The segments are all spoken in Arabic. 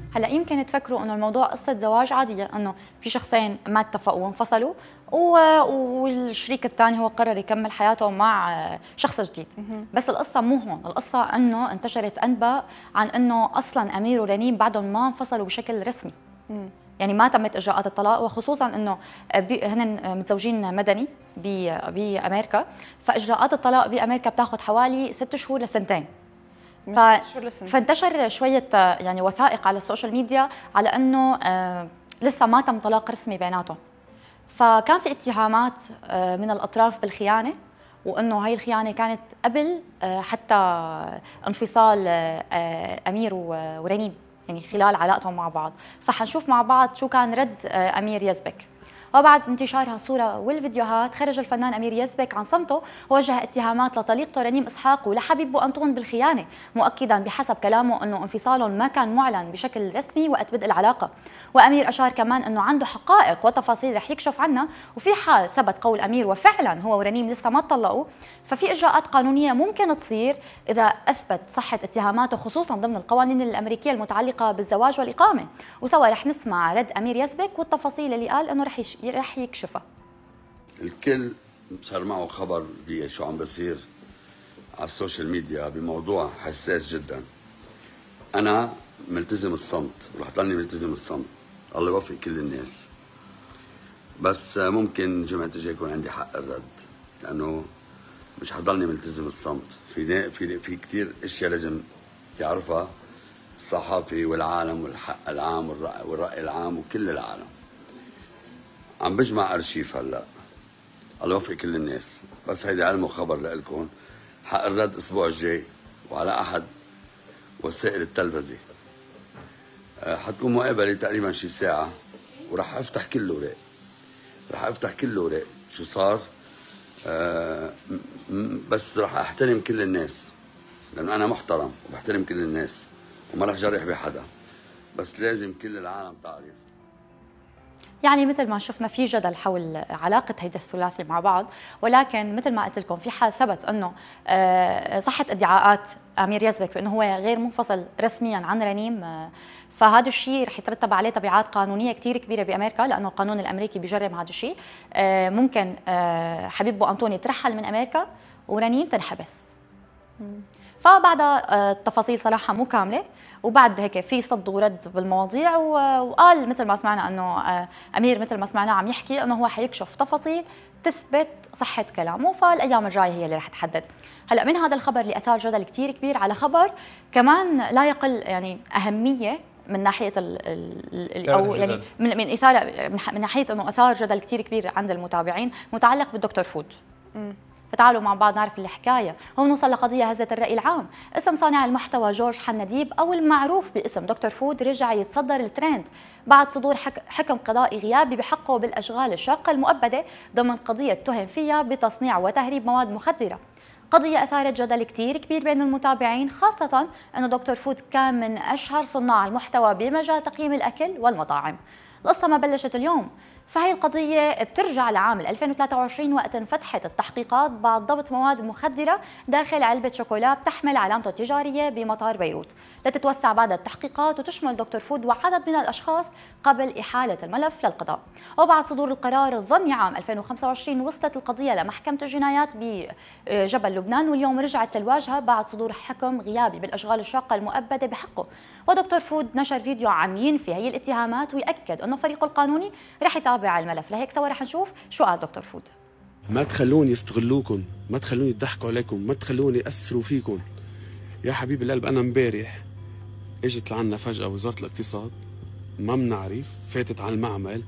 هلا يمكن تفكروا انه الموضوع قصه زواج عاديه، انه في شخصين ما اتفقوا وانفصلوا والشريك الثاني هو قرر يكمل حياته مع شخص جديد. بس القصه مو هون، القصه انه انتشرت انباء عن انه اصلا امير ورنيم بعدهم ما انفصلوا بشكل رسمي. يعني ما تمت اجراءات الطلاق، وخصوصا انه هن متزوجين مدني بامريكا، فاجراءات الطلاق بامريكا بتاخذ حوالي 6 شهور لسنتين. فانتشر شويه يعني وثائق على السوشيال ميديا على انه لسه ما تم طلاق رسمي بيناتهم. فكان في اتهامات من الاطراف بالخيانه، وانه هي الخيانه كانت قبل حتى انفصال امير ورنيم، يعني خلال علاقتهم مع بعض. فحنشوف مع بعض شو كان رد امير يزبك. وبعد انتشار هالصورة والفيديوهات خرج الفنان أمير يزبك عن صمته، ووجه اتهامات لطليقته رنيم إسحاق ولحبيبه أنطون بالخيانة، مؤكدا بحسب كلامه أنه انفصالهم ما كان معلن بشكل رسمي وقت بدء العلاقة. وأمير أشار كمان أنه عنده حقائق وتفاصيل رح يكشف عنها، وفي حال ثبت قول أمير وفعلا هو ورنيم لسه ما تطلقوا، ففي إجراءات قانونية ممكن تصير إذا أثبت صحة اتهاماته، خصوصا ضمن القوانين الأمريكية المتعلقة بالزواج والإقامة. وسوا رح نسمع رد أمير يزبك والتفاصيل اللي قال أنه رح يكشفها. الكل صار معه خبر بشو عم بصير على السوشيال ميديا بموضوع حساس جدا. أنا ملتزم الصمت ورح ضلني ملتزم الصمت، الله يوفق كل الناس. بس ممكن جمعة الجاي يكون عندي حق الرد، لأنه مش حضلني ملتزم الصمت. في كثير اشياء لازم يعرفها الصحافي والعالم والحق العام والرأي العام وكل العالم. عم بجمع ارشيف هلا، الله يوفق كل الناس. بس هيدي علم وخبر لكم، حق الرد الاسبوع الجاي وعلى احد وسائل التلفزه. حتكون مقابله تقريبا شي ساعه، وراح افتح كل الاوراق، شو صار. بس راح احترم كل الناس، لانه انا محترم وبحترم كل الناس وما راح جرح بحدا، بس لازم كل العالم تعرف. يعني مثل ما شفنا في جدل حول علاقة هيدا الثلاثي مع بعض، ولكن مثل ما قلت لكم في حال ثبت انه صحة ادعاءات امير يزبك بانه هو غير منفصل رسميا عن رنيم، فهذا الشيء رح يترتب عليه تبعات قانونية كثير كبيرة بامريكا، لانه القانون الامريكي بيجرم هذا الشيء. ممكن حبيبه انطوني يترحل من امريكا ورنيم تنحبس. فبعدها التفاصيل صراحة مو كاملة، وبعد هيك في صد ورد بالمواضيع، وقال مثل ما سمعنا انه امير مثل ما سمعنا عم يحكي انه هو حيكشف تفاصيل تثبت صحة كلامه، فالايام الجاية هي اللي رح تحدد. هلا من هذا الخبر اللي اثار جدل كثير كبير على خبر كمان لا يقل يعني أهمية من ناحيه او يعني من اثاره من ناحيه انه اثار جدل كثير كبير عند المتابعين متعلق بالدكتور فود. فتعالوا مع بعض نعرف الحكايه. هون نوصل لقضيه هزت الراي العام. اسم صانع المحتوى جورج حنديب او المعروف باسم دكتور فود رجع يتصدر الترند بعد صدور حكم قضائي غيابي بحقه بالاشغال الشاقه المؤبده ضمن قضيه تهم فيها بتصنيع وتهريب مواد مخدره. قضية أثارت جدل كتير كبير بين المتابعين، خاصة أنه دكتور فود كان من أشهر صناع المحتوى بمجال تقييم الأكل والمطاعم. القصة ما بلشت اليوم، فهي القضية بترجع لعام 2023 وقت انفتحت التحقيقات بعد ضبط مواد مخدرة داخل علبة شوكولا بتحمل علامته التجارية بمطار بيروت، لتتوسع بعد التحقيقات وتشمل دكتور فود وعدد من الأشخاص قبل إحالة الملف للقضاء. وبعد صدور القرار الضمني عام 2025 وصلت القضية لمحكمة الجنايات بجبل لبنان، واليوم رجعت للواجهة بعد صدور حكم غيابي بالأشغال الشاقة المؤبدة بحقه. ودكتور فود نشر فيديو عم ينفي هي الاتهامات ويأكد أنه فريقه القانوني رح يتابع الملف. لهيك سوا رح نشوف شو قال دكتور فود. ما تخلوني يستغلوكم، ما تخلوني يضحكوا عليكم، ما تخلوني يأثروا فيكم. يا حبيب القلب أنا امبارح اجت لعنا فجأة وزارة الاقتصاد ما بنعرف، فاتت على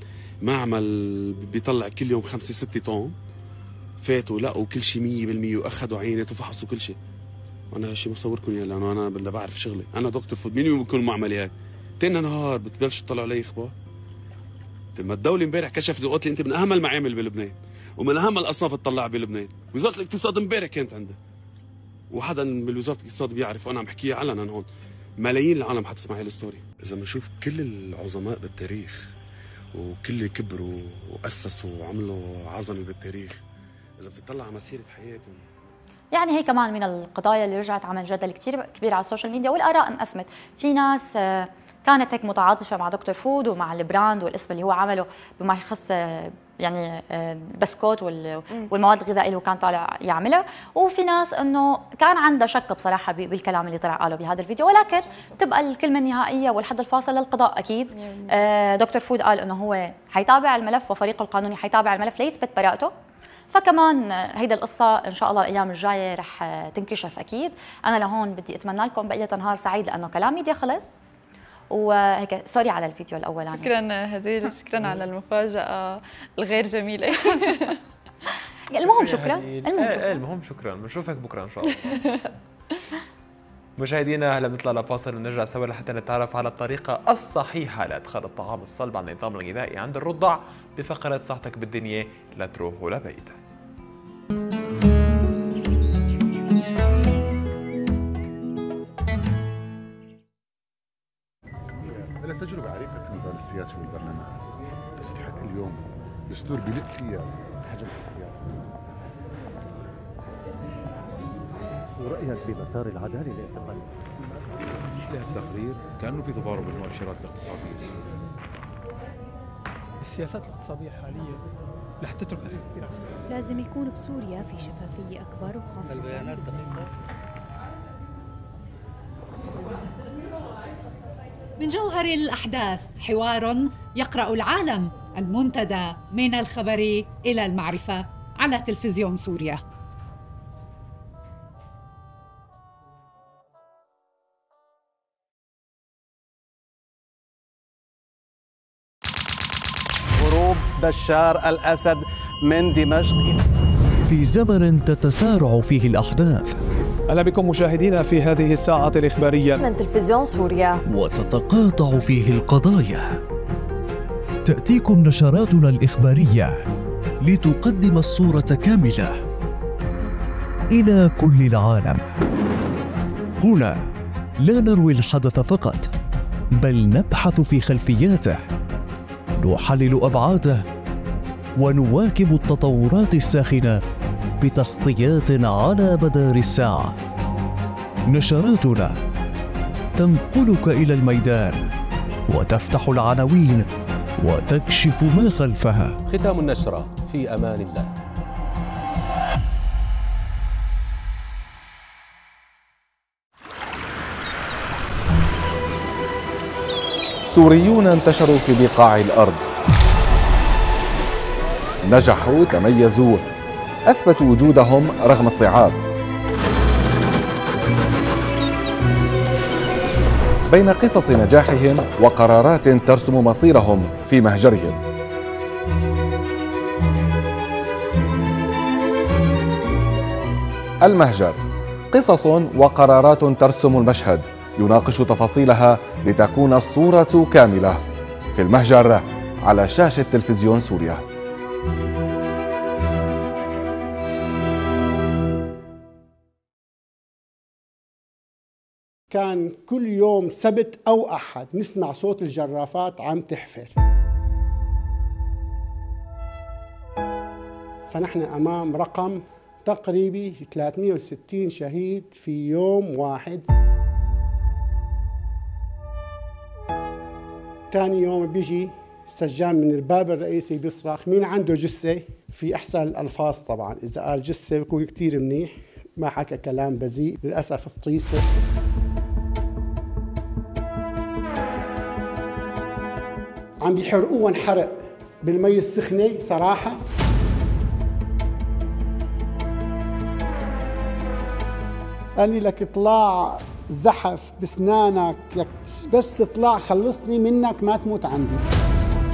معمل بيطلع كل يوم 5-6 طن، فاتوا لقوا كل شيء 100% واخذوا عينات وفحصوا كل شيء. وانا هالشيء بصوركم اياه لانه انا بدي بعرف شغلي، انا دكتور فود، مين بيكون معمل هيك؟ تاني نهار بتبلشوا تطلعوا علي اخبار. لما الدولة امبارح كشفت وقالت لي انت من اهم المعامل بلبنان ومن اهم الاصناف تطلع بلبنان، وزارة الاقتصاد امبارح كانت عندها. وحدا بوزارة الاقتصاد بيعرف، وانا عم بحكيها علنا هون، ملايين العالم حتسمع هي الستوري. اذا بنشوف كل العظماء بالتاريخ وكل اللي كبروا واسسوا وعملوا عظمه بالتاريخ، اذا بتطلع على مسيره حياتهم، يعني هي كمان من القضايا اللي رجعت عمل جدل كثير كبير على السوشيال ميديا، والاراء انقسمت. في ناس كانت هيك متعاطفه مع دكتور فود ومع البراند والاسم اللي هو عمله بما يخص يعني البسكوت والمواد الغذائيه اللي هو كان طالع يعملها. وفي ناس انه كان عندها شك بصراحه بالكلام اللي طلع قاله بهذا الفيديو، ولكن تبقى الكلمه النهائيه والحد الفاصل للقضاء اكيد. دكتور فود قال انه هو حيتابع الملف وفريقه القانوني حيتابع الملف ليثبت براءته. فكمان هيدا القصة إن شاء الله الأيام الجاية رح تنكشف أكيد. أنا لهون بدي أتمنى لكم بقية نهار سعيد لأنه كلام ميديا خلص. وهيك سوري على الفيديو الأولاني. شكرا هديل، شكرا على المفاجأة الغير جميلة. المهم شكرا. المهم شكرا، بنشوفك بكرة إن شاء الله. مشاهدينا هلا بنطلع لفاصل ونرجع سوا لحتى نتعرف على الطريقة الصحيحة لإدخال الطعام الصلب على النظام الغذائي عند الرضع بفقرة صحتك بالدنيا لا تروح ولا بعيد. لها تجربة عريقة في المجال السياسي والبرلمان، تستحق اليوم دستور بيلق فيها حجم الحياة. ورأيك بمسار العدالة لاعتقال لها التقرير كأنه في تضارب بالمؤشرات الاقتصادية السورية. السياسات الاقتصادية الحالية رح تترك أثر كثير. لازم يكون بسوريا في شفافية أكبر وخاصة البيانات دقيقة. من جوهر الأحداث حوار يقرأ العالم، المنتدى من الخبر إلى المعرفة على تلفزيون سوريا. هروب بشار الأسد من دمشق في زمن تتسارع فيه الأحداث. أهلا بكم مشاهدينا في هذه الساعة الإخبارية من تلفزيون سوريا. وتتقاطع فيه القضايا. تأتيكم نشراتنا الإخبارية لتقدم الصورة كاملة إلى كل العالم. هنا لا نروي الحدث فقط، بل نبحث في خلفياته، نحلل أبعاده، ونواكب التطورات الساخنة بتغطيات على مدار الساعة. نشراتنا تنقلك إلى الميدان وتفتح العناوين وتكشف ما خلفها. ختام النشرة في أمان الله. سوريون انتشروا في بقاع الأرض، نجحوا، تميزوا، أثبتوا وجودهم رغم الصعاب. بين قصص نجاحهم وقرارات ترسم مصيرهم في مهجرهم. المهجر، قصص وقرارات ترسم المشهد، يناقش تفاصيلها لتكون الصورة كاملة. في المهجر على شاشة تلفزيون سوريا. كان كل يوم سبت أو أحد نسمع صوت الجرافات عم تحفر. فنحن أمام رقم تقريبي 360 شهيد في يوم واحد. ثاني يوم بيجي سجان من الباب الرئيسي بيصرخ مين عنده جثة؟ في أحسن الألفاظ طبعا، إذا قال جثة بيكون كتير منيح، ما حكى كلام بذيء، للأسف فطيسة. عم بيحرقوهم حرق بالمي السخنة صراحة. قال لي لك اطلع زحف بسنانك، بس اطلع خلصني منك ما تموت عندي.